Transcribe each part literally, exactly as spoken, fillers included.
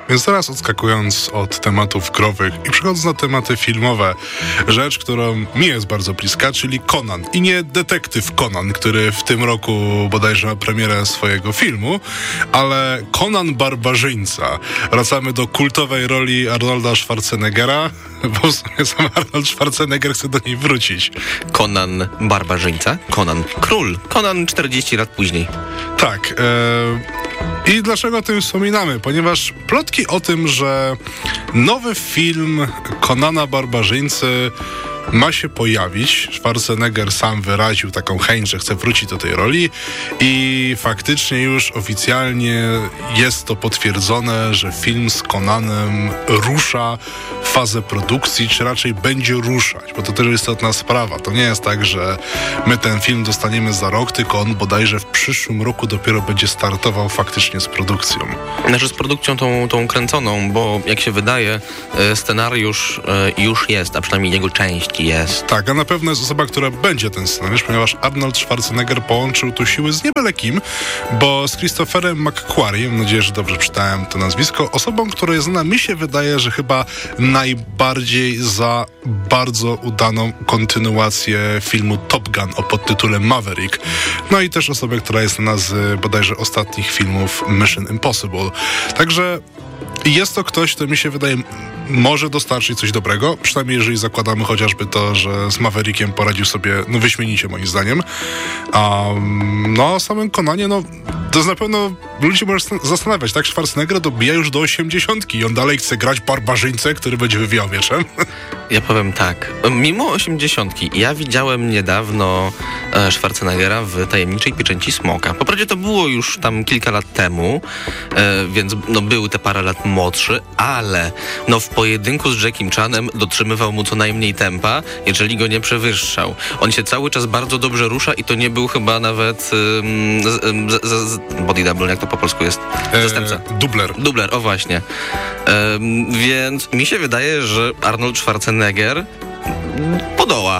Więc teraz odskakując od tematów growych i przechodząc na tematy filmowe, rzecz, którą mi jest bardzo bliska, czyli Conan. I nie detektyw Conan, który w tym roku bodajże ma premierę swojego filmu, ale Conan Barbarzyńca. Wracamy do kultowej roli Arnolda Schwarzeneggera, bo w sumie sam Arnold Schwarzenegger chce do niej wrócić. Conan Barbarzyńca? Conan Król. Conan czterdzieści lat później. Tak. E, I dlaczego o tym wspominamy? Ponieważ plotki o tym, że nowy film Conana Barbarzyńcy ma się pojawić. Schwarzenegger sam wyraził taką chęć, że chce wrócić do tej roli i faktycznie już oficjalnie jest to potwierdzone, że film z Conanem rusza fazę produkcji, czy raczej będzie ruszać, bo to też jest istotna sprawa. To nie jest tak, że my ten film dostaniemy za rok, tylko on bodajże w przyszłym roku dopiero będzie startował faktycznie z produkcją. Znaczy z produkcją tą, tą kręconą, bo jak się wydaje, scenariusz już jest, a przynajmniej jego część jest. Tak, a na pewno jest osoba, która będzie ten scenariusz, ponieważ Arnold Schwarzenegger połączył tu siły z niebyle bo z Christopherem McQuarrie, mam nadzieję, że dobrze czytałem to nazwisko, osobą, która jest znana, mi się wydaje, że chyba najbardziej za bardzo udaną kontynuację filmu Top Gun o podtytule Maverick. No i też osobę, która jest znana z bodajże ostatnich filmów Mission Impossible. Także jest to ktoś, kto mi się wydaje może dostarczyć coś dobrego, przynajmniej jeżeli zakładamy chociażby to, że z Maverickiem poradził sobie no wyśmienicie moim zdaniem. Um, no o samym Conanie, no to jest na pewno ludzie może zastanawiać, tak? Schwarzenegger dobija już do osiemdziesiątki i on dalej chce grać barbarzyńcę, który będzie wywijał mieczem. Ja powiem tak, mimo osiemdziesiątki, ja widziałem niedawno e, Schwarzeneggera w Tajemniczej Pieczęci Smoka. Po prawdzie to było już tam kilka lat temu, e, więc no, był te parę lat młodszy, ale no w pojedynku z Jackiem Chanem dotrzymywał mu co najmniej tempa, jeżeli go nie przewyższał. On się cały czas bardzo dobrze rusza i to nie był chyba nawet um, z, z, z, z, body double, jak to po polsku jest? Zastępca. Eee, dubler. Dubler, o właśnie. E, więc mi się wydaje, że Arnold Schwarzenegger podoła.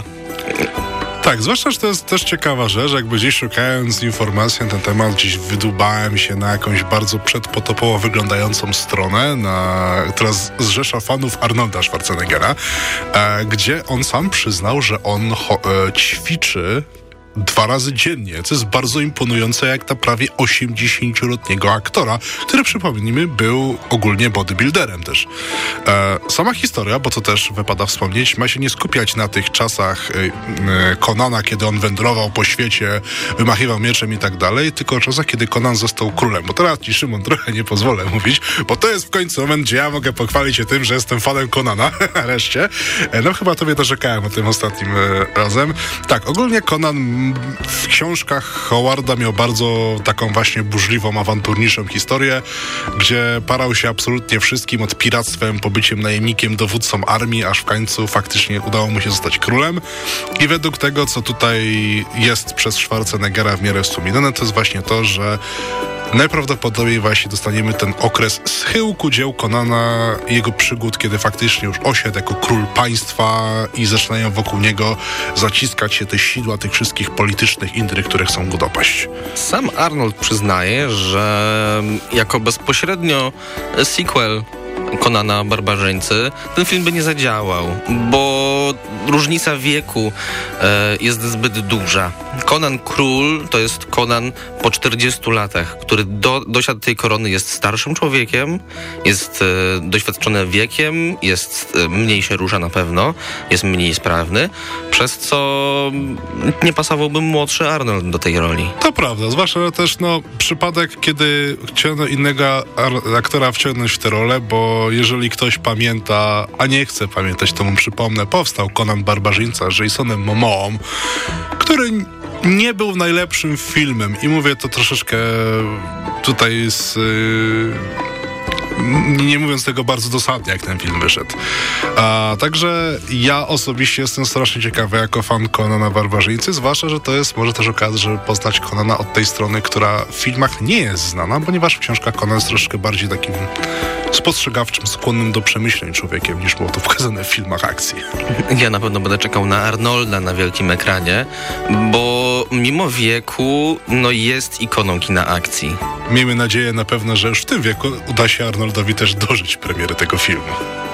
Tak, zwłaszcza, że to jest też ciekawa rzecz, jakby gdzieś szukając informacji na ten temat, gdzieś wydubałem się na jakąś bardzo przedpotopowo wyglądającą stronę, na, która zrzesza fanów Arnolda Schwarzeneggera, e, gdzie on sam przyznał, że on ho, e, ćwiczy dwa razy dziennie, co jest bardzo imponujące jak na prawie osiemdziesięcioletniego aktora, który, przypomnijmy, był ogólnie bodybuilderem też. E, sama historia, bo to też wypada wspomnieć, ma się nie skupiać na tych czasach e, Conana, kiedy on wędrował po świecie, wymachiwał mieczem i tak dalej, tylko o czasach, kiedy Conan został królem. Bo teraz ci, Szymon, trochę nie pozwolę mówić, bo to jest w końcu moment, gdzie ja mogę pochwalić się tym, że jestem fanem Conana, nareszcie. E, no chyba tobie dorzekałem o tym ostatnim e, razem. Tak, ogólnie Conan w książkach Howarda miał bardzo taką właśnie burzliwą, awanturniczą historię, gdzie parał się absolutnie wszystkim, od piractwem, pobyciem najemnikiem, dowódcą armii, aż w końcu faktycznie udało mu się zostać królem. I według tego, co tutaj jest przez Schwarzeneggera w miarę wspominane, to jest właśnie to, że najprawdopodobniej właśnie dostaniemy ten okres schyłku dzieł Conana i jego przygód, kiedy faktycznie już osiadł jako król państwa i zaczynają wokół niego zaciskać się te sidła tych wszystkich politycznych intryg, które chcą go dopaść. Sam Arnold przyznaje, że jako bezpośrednio sequel Conana Barbarzyńcy ten film by nie zadziałał, bo różnica wieku e, jest zbyt duża. Conan Król to jest Conan po czterdziestu latach, który do, dosiadł tej korony, jest starszym człowiekiem, jest e, doświadczony wiekiem, jest e, mniej się rusza na pewno, jest mniej sprawny, przez co nie pasowałby młodszy Arnold do tej roli. To prawda, zwłaszcza że też no, przypadek, kiedy chciano innego aktora wciągnąć w tę rolę, bo jeżeli ktoś pamięta, a nie chce pamiętać, to mu przypomnę, powstał Conan Barbarzyńca z Jasonem Momoą, który nie był najlepszym filmem i mówię to troszeczkę tutaj z... nie mówiąc tego bardzo dosadnie, jak ten film wyszedł. A, także ja osobiście jestem strasznie ciekawy jako fan Conana Barbarzyńcy, zwłaszcza, że to jest może też okazja, żeby poznać Conana od tej strony, która w filmach nie jest znana, ponieważ w książkach Conan jest troszkę bardziej takim spostrzegawczym, skłonnym do przemyśleń człowiekiem, niż było to pokazane w filmach akcji. Ja na pewno będę czekał na Arnolda na wielkim ekranie, bo mimo wieku no jest ikoną kina akcji. Miejmy nadzieję na pewno, że już w tym wieku uda się Arnoldowi też dożyć premiery tego filmu.